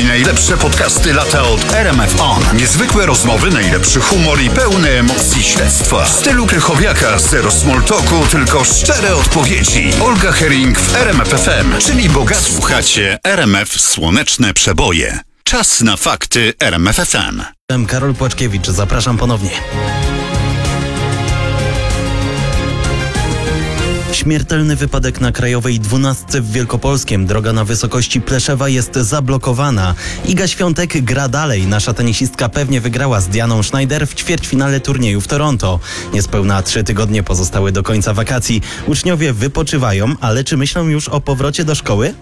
najlepsze podcasty lata od RMF On. Niezwykłe rozmowy, najlepszy humor i pełne emocji śledztwa. W stylu Krychowiaka, zero small talku, tylko szczere odpowiedzi. Olga Herring w RMF FM, czyli bogaty. Słuchacie RMF Słoneczne Przeboje. Czas na fakty RMF FM. Karol Płaczkiewicz, zapraszam ponownie. Śmiertelny wypadek na Krajowej 12 w Wielkopolskiem. Droga na wysokości Pleszewa jest zablokowana. Iga Świątek gra dalej. Nasza tenisistka pewnie wygrała z Dianą Schneider w ćwierćfinale turnieju w Toronto. Niespełna 3 tygodnie pozostały do końca wakacji. Uczniowie wypoczywają, ale czy myślą już o powrocie do szkoły?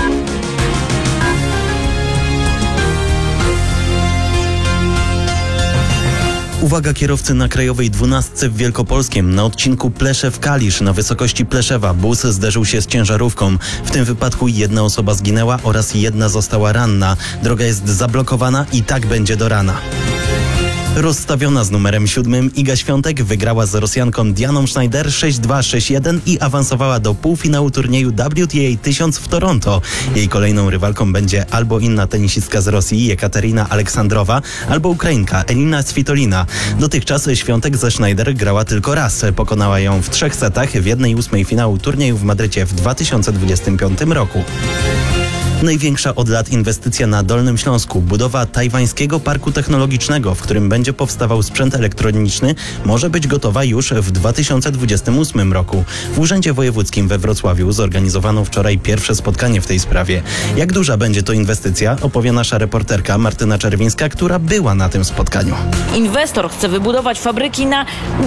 Uwaga kierowcy na Krajowej 12 w Wielkopolskiem. Na odcinku Pleszew-Kalisz na wysokości Pleszewa bus zderzył się z ciężarówką. W tym wypadku jedna osoba zginęła oraz jedna została ranna. Droga jest zablokowana i tak będzie do rana. Rozstawiona z numerem 7 Iga Świątek wygrała z Rosjanką Dianą Schneider 6-2, 6-1 i awansowała do półfinału turnieju WTA 1000 w Toronto. Jej kolejną rywalką będzie albo inna tenisistka z Rosji Jekaterina Aleksandrowa, albo Ukrainka Elina Svitolina. Dotychczas Świątek ze Schneider grała tylko raz. Pokonała ją w 3 setach w 1/8 finału turnieju w Madrycie w 2025 roku. Największa od lat inwestycja na Dolnym Śląsku, budowa tajwańskiego parku technologicznego, w którym będzie powstawał sprzęt elektroniczny, może być gotowa już w 2028 roku. W Urzędzie Wojewódzkim we Wrocławiu zorganizowano wczoraj pierwsze spotkanie w tej sprawie. Jak duża będzie to inwestycja, opowie nasza reporterka Martyna Czerwińska, która była na tym spotkaniu. Inwestor chce wybudować fabryki na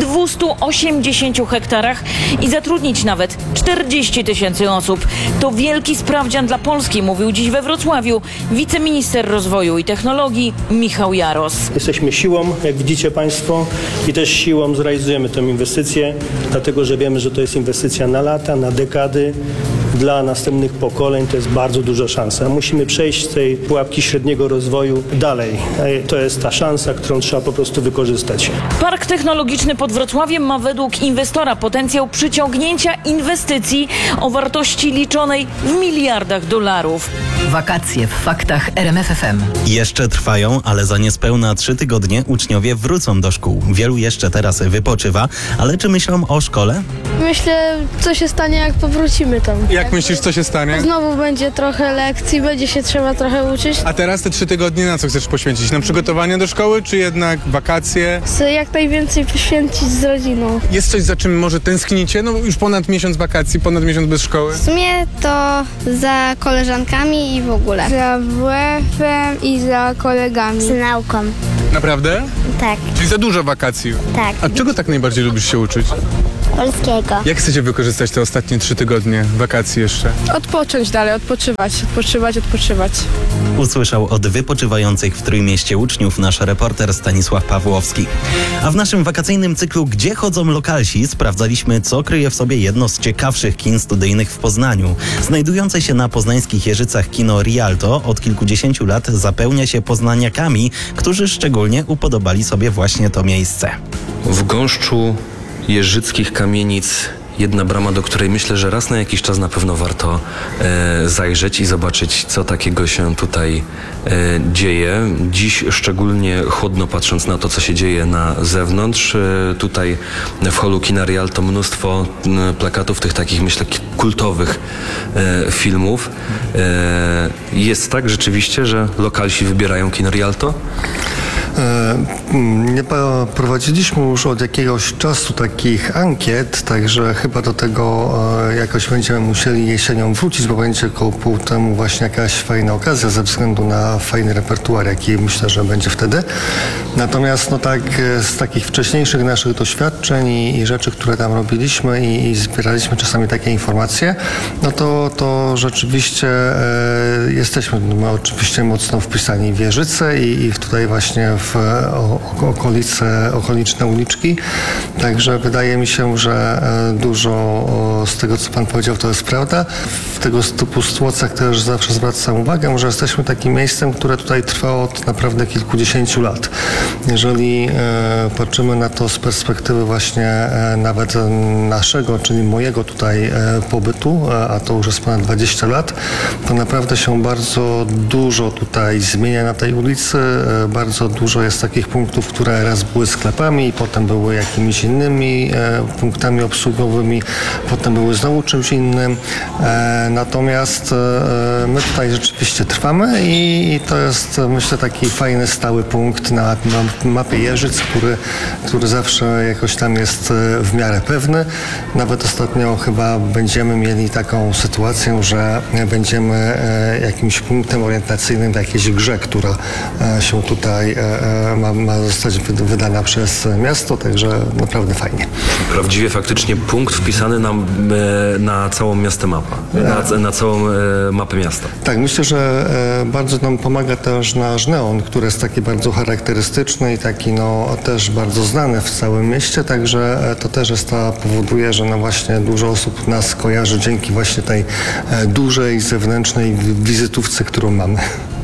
280 hektarach i zatrudnić nawet 40 000 osób. To wielki sprawdzian dla Polski, mówił dziś we Wrocławiu wiceminister rozwoju i technologii Michał Jaros. Jesteśmy siłą, jak widzicie Państwo, i też siłą zrealizujemy tę inwestycję, dlatego że wiemy, że to jest inwestycja na lata, na dekady. Dla następnych pokoleń to jest bardzo duża szansa. Musimy przejść z tej pułapki średniego rozwoju dalej. To jest ta szansa, którą trzeba po prostu wykorzystać. Park technologiczny pod Wrocławiem ma według inwestora potencjał przyciągnięcia inwestycji o wartości liczonej w miliardach dolarów. Wakacje w faktach RMF FM. Jeszcze trwają, ale za niespełna 3 tygodnie uczniowie wrócą do szkół. Wielu jeszcze teraz wypoczywa, ale czy myślą o szkole? Myślę, co się stanie, jak powrócimy tam. Jak myślisz, co się stanie? Znowu będzie trochę lekcji, będzie się trzeba trochę uczyć. A teraz te 3 tygodnie na co chcesz poświęcić? Na przygotowanie do szkoły, czy jednak wakacje? Chcę jak najwięcej poświęcić z rodziną. Jest coś, za czym może tęsknicie? No już ponad miesiąc wakacji, ponad miesiąc bez szkoły. W sumie to za koleżankami i w ogóle. Za WF-em i za kolegami. Z nauką. Naprawdę? Tak, Czyli za dużo wakacji. tak. A czego tak najbardziej lubisz się uczyć? Polskiego. Jak chcecie wykorzystać te ostatnie 3 tygodnie wakacji jeszcze? Odpocząć dalej, odpoczywać. Usłyszał od wypoczywających w Trójmieście uczniów nasz reporter Stanisław Pawłowski. A w naszym wakacyjnym cyklu Gdzie chodzą lokalsi sprawdzaliśmy, co kryje w sobie jedno z ciekawszych kin studyjnych w Poznaniu. Znajdujące się na poznańskich Jeżycach kino Rialto od kilkudziesięciu lat zapełnia się poznaniakami, którzy szczególnie upodobali sobie właśnie to miejsce. W gąszczu jeżyckich kamienic jedna brama, do której myślę, że raz na jakiś czas na pewno warto zajrzeć i zobaczyć, co takiego się tutaj dzieje. Dziś szczególnie chłodno patrząc na to, co się dzieje na zewnątrz. Tutaj w holu kina Rialto mnóstwo plakatów tych takich, myślę, kultowych filmów. Jest tak rzeczywiście, że lokalsi wybierają kino Rialto? Nie prowadziliśmy już od jakiegoś czasu takich ankiet, także chyba do tego jakoś będziemy musieli jesienią wrócić, bo będzie ku temu właśnie jakaś fajna okazja ze względu na fajny repertuar, jaki myślę, że będzie wtedy. Natomiast no tak z takich wcześniejszych naszych doświadczeń i rzeczy, które tam robiliśmy i zbieraliśmy czasami takie informacje, no to rzeczywiście jesteśmy oczywiście mocno wpisani w Jeżyce i tutaj właśnie w okoliczne uliczki. Także wydaje mi się, że dużo z tego, co pan powiedział, to jest prawda. W tego typu sytuacjach też zawsze zwracam uwagę, że jesteśmy takim miejscem, które tutaj trwa od naprawdę kilkudziesięciu lat. Jeżeli patrzymy na to z perspektywy właśnie nawet naszego, czyli mojego tutaj pobytu, a to już jest ponad 20 lat, to naprawdę się bardzo dużo tutaj zmienia na tej ulicy. Bardzo dużo jest takich punktów, które raz były sklepami, potem były jakimiś innymi punktami obsługowymi, potem były znowu czymś innym. Natomiast my tutaj rzeczywiście trwamy i to jest, myślę, taki fajny, stały punkt na mapie Jeżyc, który zawsze jakoś tam jest w miarę pewny. Nawet ostatnio chyba będziemy mieli taką sytuację, że będziemy jakimś punktem orientacyjnym w jakiejś grze, która się tutaj ma zostać wydana przez miasto, także naprawdę fajnie. Prawdziwie faktycznie punkt wpisany na całą mapę, na całą mapę miasta. Tak, myślę, że bardzo nam pomaga też nasz neon, który jest taki bardzo charakterystyczny i taki też bardzo znany w całym mieście, także to też powoduje, że właśnie dużo osób nas kojarzy dzięki właśnie tej dużej zewnętrznej wizytówce, którą mamy.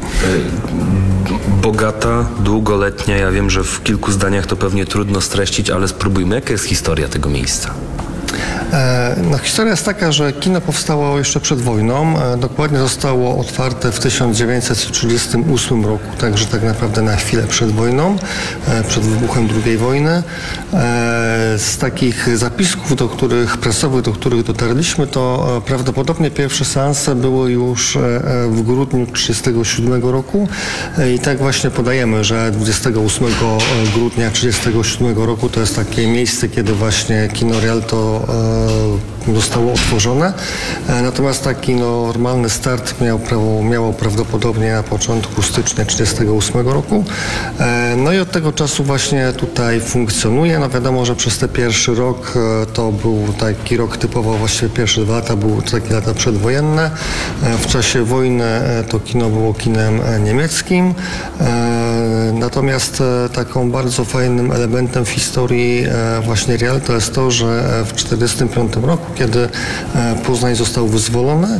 Bogata, długoletnia, ja wiem, że w kilku zdaniach to pewnie trudno streścić, ale spróbujmy. Jaka jest historia tego miejsca? Historia jest taka, że kino powstało jeszcze przed wojną. Dokładnie zostało otwarte w 1938 roku, także tak naprawdę na chwilę przed wojną, przed wybuchem II wojny. Z takich zapisków, prasowych, do których dotarliśmy, to prawdopodobnie pierwsze seanse były już w grudniu 1937 roku i tak właśnie podajemy, że 28 grudnia 1937 roku to jest takie miejsce, kiedy właśnie kino Rialto zostało otworzone. Natomiast taki normalny start miało prawdopodobnie na początku stycznia 1948 roku. No i od tego czasu właśnie tutaj funkcjonuje. No wiadomo, że przez ten pierwszy rok to był taki rok typowo, właściwie pierwsze 2 lata były takie lata przedwojenne. W czasie wojny to kino było kinem niemieckim. Natomiast taką bardzo fajnym elementem w historii właśnie Rialto jest to, że w 1945 roku, kiedy Poznań został wyzwolony,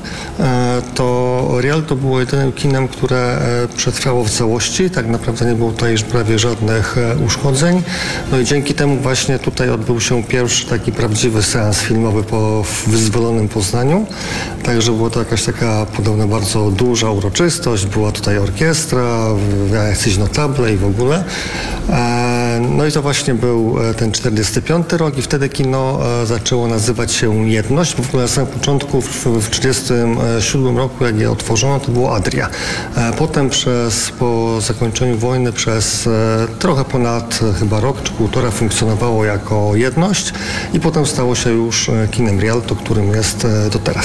to Rialto było jedynym kinem, które przetrwało w całości. Tak naprawdę nie było tutaj już prawie żadnych uszkodzeń. No i dzięki temu właśnie tutaj odbył się pierwszy taki prawdziwy seans filmowy po wyzwolonym Poznaniu. Także była to jakaś taka podobno bardzo duża uroczystość. Była tutaj orkiestra, jacyś notable i w ogóle. No i to właśnie był ten 45 rok i wtedy kino zaczęło nazywać się Jedność. W ogóle na samym początku w 1947 roku, jak je otworzono, to było Adria. Potem po zakończeniu wojny przez trochę ponad chyba rok czy półtora funkcjonowało jako Jedność i potem stało się już kinem Rialto, którym jest do teraz.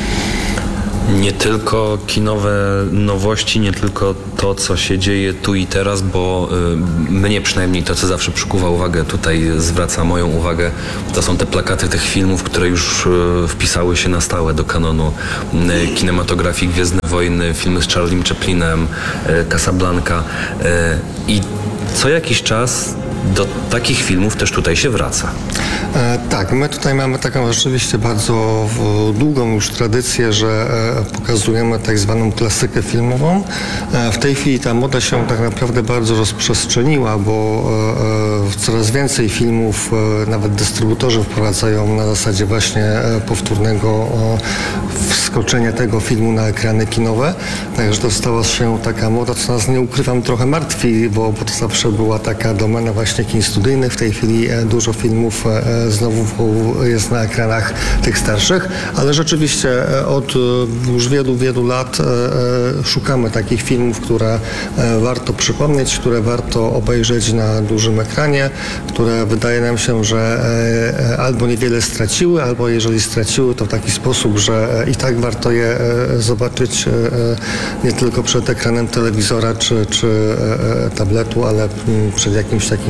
Nie tylko kinowe nowości, nie tylko to, co się dzieje tu i teraz, bo mnie przynajmniej to, co zawsze przykuwa uwagę, tutaj zwraca moją uwagę, to są te plakaty tych filmów, które już wpisały się na stałe do kanonu kinematografii, Gwiezdne Wojny, filmy z Charliem Chaplinem, Casablanca i co jakiś czas do takich filmów też tutaj się wraca. Tak, my tutaj mamy taką rzeczywiście bardzo długą już tradycję, że pokazujemy tak zwaną klasykę filmową. W tej chwili ta moda się tak naprawdę bardzo rozprzestrzeniła, bo coraz więcej filmów nawet dystrybutorzy wprowadzają na zasadzie właśnie powtórnego wskoczenia tego filmu na ekrany kinowe. Także to stała się taka moda, co nas, nie ukrywam, trochę martwi, bo to zawsze była taka domena właśnie kin studyjnych. W tej chwili dużo filmów znowu jest na ekranach tych starszych, ale rzeczywiście od już wielu, wielu lat szukamy takich filmów, które warto przypomnieć, które warto obejrzeć na dużym ekranie, które wydaje nam się, że albo niewiele straciły, albo jeżeli straciły, to w taki sposób, że i tak warto je zobaczyć nie tylko przed ekranem telewizora czy tabletu, ale przed jakimś takim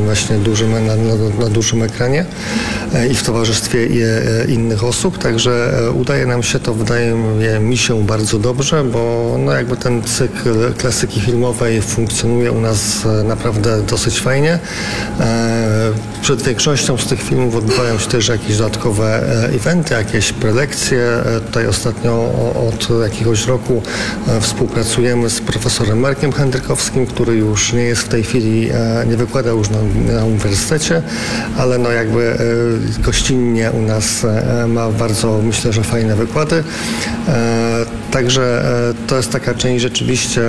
właśnie na dużym ekranie i w towarzystwie innych osób, także udaje nam się to, wydaje mi się, bardzo dobrze, bo no jakby ten cykl klasyki filmowej funkcjonuje u nas naprawdę dosyć fajnie. Przed większością z tych filmów odbywają się też jakieś dodatkowe eventy, jakieś prelekcje. Tutaj ostatnio od jakiegoś roku współpracujemy z profesorem Markiem Hendrykowskim, który już nie jest w tej chwili, nie wykłada już na uniwersytecie, ale no jakby gościnnie u nas ma bardzo, myślę, że fajne wykłady. Także to jest taka część rzeczywiście,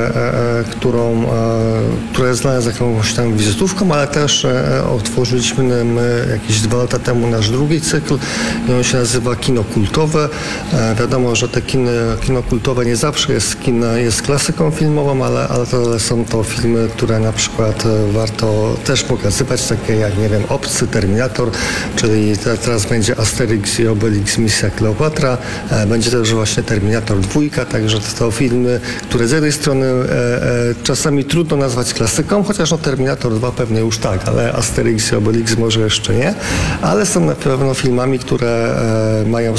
która jest dla nas jakąś tam wizytówką, ale też otworzyliśmy jakieś 2 lata temu nasz drugi cykl i on się nazywa Kino Kultowe. Wiadomo, że te kino kultowe nie zawsze jest klasyką filmową, ale są to filmy, które na przykład warto też pokazywać, takie jak, nie wiem, Obcy, Terminator, czyli teraz będzie Asterix i Obelix, Misja Kleopatra, będzie też właśnie Terminator 2, także to filmy, które z jednej strony czasami trudno nazwać klasyką, chociaż no Terminator 2 pewnie już tak, ale Asterix i Obelix może jeszcze nie, ale są na pewno filmami, które mają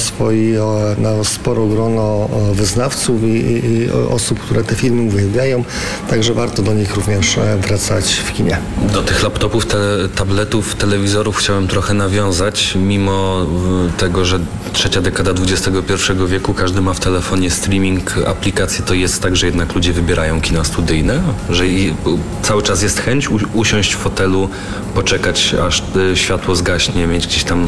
sporo grono wyznawców i osób, które te filmy uwielbiają, także warto do nich również wracać w kinie. Do tych laptopów, tabletów, telewizorów chciałem trochę nawiązać, mimo tego, że trzecia dekada XXI wieku, każdy ma w telefonie streaming, aplikacje, to jest tak, że jednak ludzie wybierają kina studyjne, że cały czas jest chęć usiąść w fotelu, poczekać, aż światło zgaśnie, mieć gdzieś tam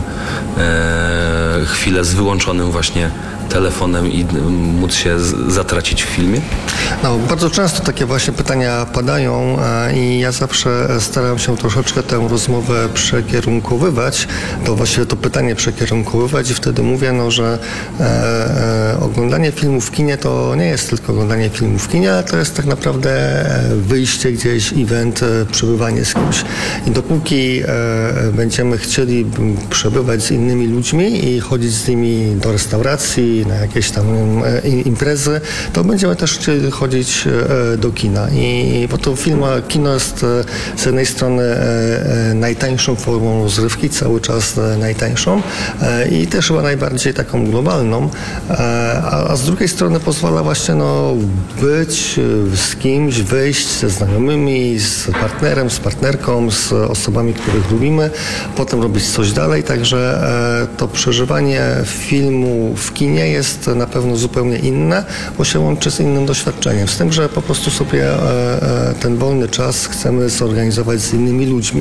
chwilę z wyłączonym właśnie telefonem i móc się zatracić w filmie? No, bardzo często takie właśnie pytania padają i ja zawsze staram się troszeczkę tę rozmowę przekierunkowywać, właściwie to pytanie przekierunkowywać i wtedy mówię, no, że oglądanie filmu w kinie to nie jest tylko oglądanie filmu w kinie, ale to jest tak naprawdę wyjście gdzieś, event, przebywanie z kimś. I dopóki będziemy chcieli przebywać z innymi ludźmi i chodzić z nimi do restauracji, na jakieś tam imprezy, to będziemy też chcieli chodzić do kina. Bo to kino jest z jednej strony najtańszą formą rozrywki, cały czas najtańszą i też chyba najbardziej taką globalną, a z drugiej strony pozwala właśnie być z kimś, wyjść ze znajomymi, z partnerem, z partnerką, z osobami, których lubimy, potem robić coś dalej, także to przeżywanie filmu w kinie jest na pewno zupełnie inne, bo się łączy z innym doświadczeniem. Z tym, że po prostu sobie ten wolny czas chcemy zorganizować z innymi ludźmi.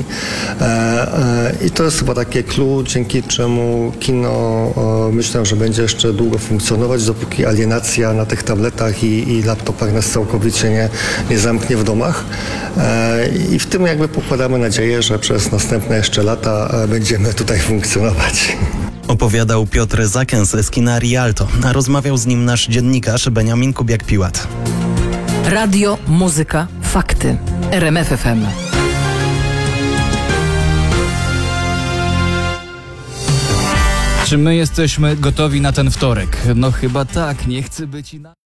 I to jest chyba takie clue, dzięki czemu kino myślę, że będzie jeszcze długo funkcjonować, dopóki alienacja na tych tabletach i laptopach nas całkowicie nie zamknie w domach. I w tym jakby pokładamy nadzieję, że przez następne jeszcze lata będziemy tutaj funkcjonować. Opowiadał Piotr Zakens z kina Rialto, a rozmawiał z nim nasz dziennikarz Beniamin Kubiak-Piłat. Radio, muzyka, fakty. RMF FM. Czy my jesteśmy gotowi na ten wtorek? No chyba tak, nie chcę być inaczej.